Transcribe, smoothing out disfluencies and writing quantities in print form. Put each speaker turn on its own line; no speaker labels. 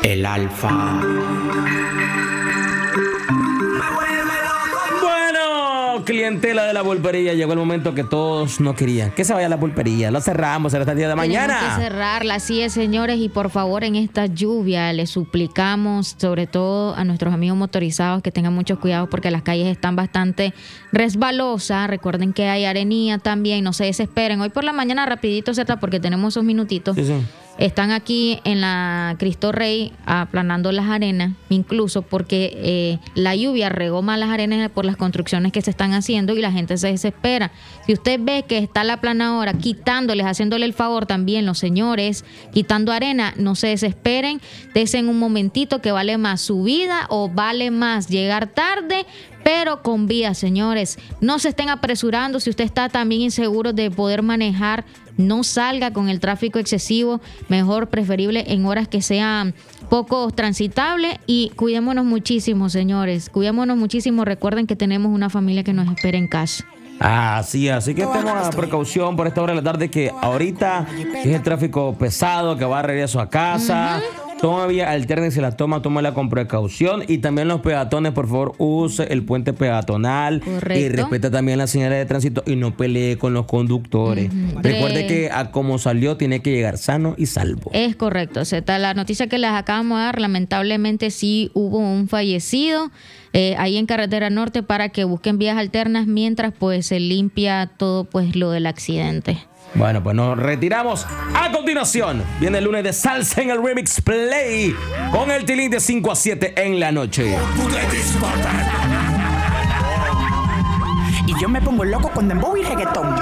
El Alfa. Bueno, clientela de la pulpería, llegó el momento que todos no querían. Que se vaya a la pulpería. Lo cerramos hasta el día de mañana.
Tenemos que cerrarla, así es, señores. Y por favor, en esta lluvia, les suplicamos, sobre todo a nuestros amigos motorizados, que tengan mucho cuidado porque las calles están bastante resbalosas. Recuerden que hay arenilla también, no se desesperen. Hoy por la mañana, rapidito, ¿cierto? Porque tenemos esos minutitos.
Sí.
Están aquí en la Cristo Rey aplanando las arenas, incluso porque la lluvia regó más las arenas por las construcciones que se están haciendo y la gente se desespera. Si usted ve que está la aplanadora quitándoles, haciéndole el favor también los señores, quitando arena, no se desesperen, desen un momentito, que vale más su vida o vale más llegar tarde, pero con vida, señores. No se estén apresurando. Si usted está también inseguro de poder manejar, no salga con el tráfico excesivo. Mejor, preferible en horas que sean poco transitables. Y cuidémonos muchísimo, señores. Cuidémonos muchísimo. Recuerden que tenemos una familia que nos espera en casa.
Así que tengan precaución por esta hora de la tarde, que ahorita es el tráfico pesado, que va a regreso a casa. Todavía alternense la tómala con precaución. Y también los peatones, por favor, use el puente peatonal.
Correcto.
Y respeta también las señales de tránsito y no pelee con los conductores. Recuerde que a como salió tiene que llegar sano y salvo.
Es correcto. La noticia que les acabamos de dar, lamentablemente sí hubo un fallecido ahí en Carretera Norte, para que busquen vías alternas mientras pues se limpia todo pues lo del accidente.
Bueno, pues nos retiramos. A continuación, viene el lunes de Salsa en el Remix Play con el Tilín de 5 a 7 en la noche.
Y yo me pongo loco con dembow y reggaetón.